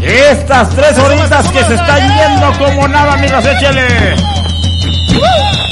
Estas 3 horitas que se están yendo como nada, amigos, échale.